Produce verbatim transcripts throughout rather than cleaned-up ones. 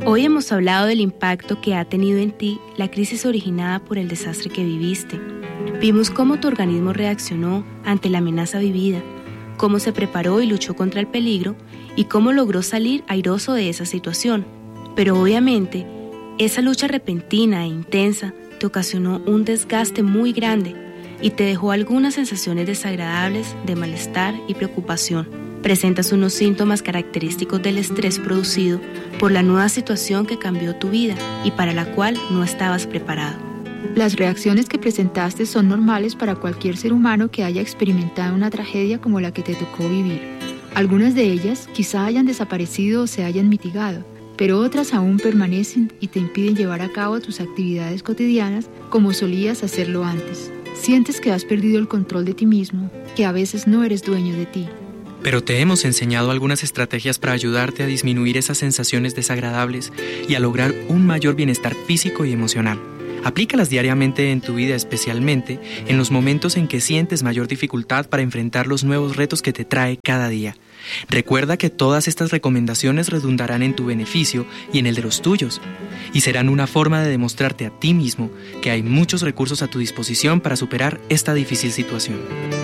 Hoy hemos hablado del impacto que ha tenido en ti la crisis originada por el desastre que viviste. Vimos cómo tu organismo reaccionó ante la amenaza vivida, cómo se preparó y luchó contra el peligro y cómo logró salir airoso de esa situación. Pero obviamente, esa lucha repentina e intensa te ocasionó un desgaste muy grande y te dejó algunas sensaciones desagradables de malestar y preocupación. Presentas unos síntomas característicos del estrés producido por la nueva situación que cambió tu vida y para la cual no estabas preparado. Las reacciones que presentaste son normales para cualquier ser humano que haya experimentado una tragedia como la que te tocó vivir. Algunas de ellas quizá hayan desaparecido o se hayan mitigado, pero otras aún permanecen y te impiden llevar a cabo tus actividades cotidianas como solías hacerlo antes. Sientes que has perdido el control de ti mismo, que a veces no eres dueño de ti. Pero te hemos enseñado algunas estrategias para ayudarte a disminuir esas sensaciones desagradables y a lograr un mayor bienestar físico y emocional. Aplícalas diariamente en tu vida, especialmente en los momentos en que sientes mayor dificultad para enfrentar los nuevos retos que te trae cada día. Recuerda que todas estas recomendaciones redundarán en tu beneficio y en el de los tuyos, y serán una forma de demostrarte a ti mismo que hay muchos recursos a tu disposición para superar esta difícil situación.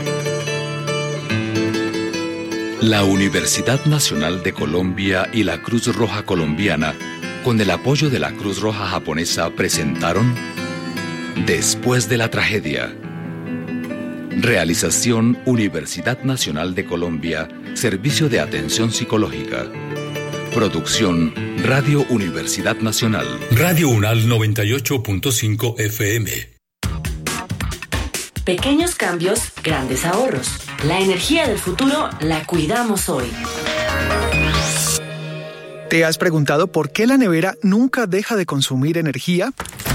La Universidad Nacional de Colombia y la Cruz Roja Colombiana, con el apoyo de la Cruz Roja Japonesa, presentaron Después de la tragedia. Realización Universidad Nacional de Colombia, Servicio de Atención Psicológica. Producción Radio Universidad Nacional. Radio UNAL noventa y ocho punto cinco F M. Pequeños cambios, grandes ahorros. La energía del futuro la cuidamos hoy. ¿Te has preguntado por qué la nevera nunca deja de consumir energía?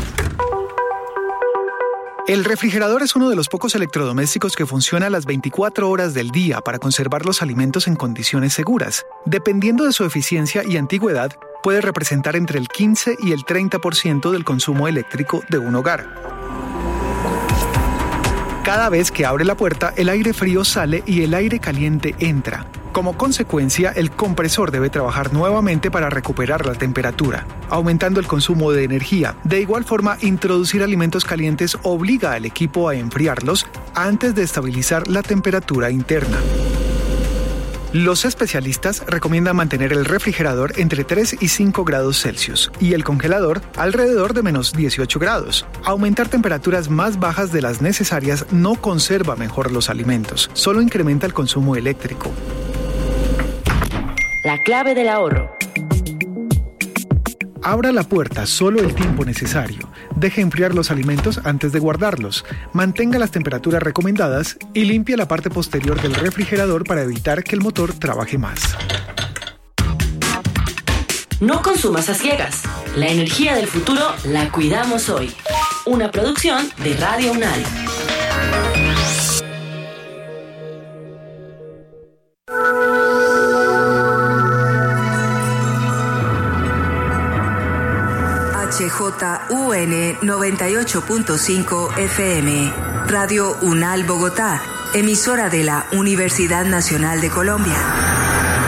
El refrigerador es uno de los pocos electrodomésticos que funciona las veinticuatro horas del día para conservar los alimentos en condiciones seguras. Dependiendo de su eficiencia y antigüedad, puede representar entre el quince y el treinta por ciento del consumo eléctrico de un hogar. Cada vez que abre la puerta, el aire frío sale y el aire caliente entra. Como consecuencia, el compresor debe trabajar nuevamente para recuperar la temperatura, aumentando el consumo de energía. De igual forma, introducir alimentos calientes obliga al equipo a enfriarlos antes de estabilizar la temperatura interna. Los especialistas recomiendan mantener el refrigerador entre tres y cinco grados Celsius y el congelador alrededor de menos dieciocho grados. Aumentar temperaturas más bajas de las necesarias no conserva mejor los alimentos, solo incrementa el consumo eléctrico. La clave del ahorro. Abra la puerta solo el tiempo necesario. Deje enfriar los alimentos antes de guardarlos. Mantenga las temperaturas recomendadas y limpie la parte posterior del refrigerador para evitar que el motor trabaje más. No consumas a ciegas. La energía del futuro la cuidamos hoy. Una producción de Radio UNAL. H J U N noventa y ocho punto cinco F M, Radio UNAL Bogotá, emisora de la Universidad Nacional de Colombia.